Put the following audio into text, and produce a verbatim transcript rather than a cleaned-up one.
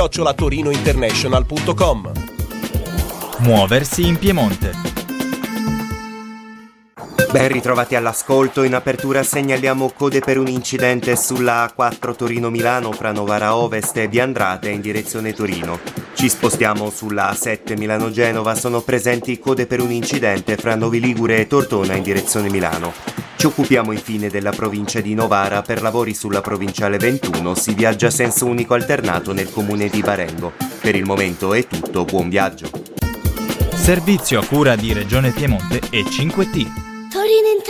chiocciola torinointernational punto com. Muoversi in Piemonte. Ben ritrovati all'ascolto. In apertura segnaliamo code per un incidente sulla A quattro Torino-Milano fra Novara Ovest e Viandrate in direzione Torino. Ci spostiamo sulla A sette Milano-Genova, sono presenti code per un incidente fra Novi Ligure e Tortona in direzione Milano. Ci occupiamo infine della provincia di Novara. Per lavori sulla provinciale ventuno si viaggia a senso unico alternato nel comune di Barengo. Per il momento è tutto, buon viaggio. Servizio a cura di Regione Piemonte e cinque T.